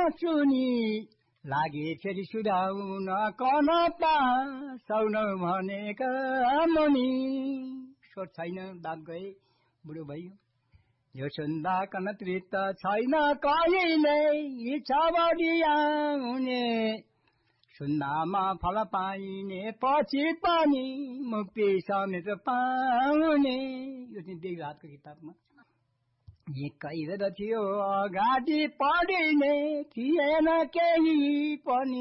सुनि लागे फेरि सुधाउन कन पासाउन भनेका मुनि स्वर छैन बाप गए बुढो भयो यो सुन्दा कन तृप्त छैन कहिले इच्छा बढी आउने सुन्दामा फल पाइने पछि पनि मुक्ति समेत पाउने यो चाहिँ देवराजको किताबमा एकै थियो अगाडि पढिने थिएन केही पनि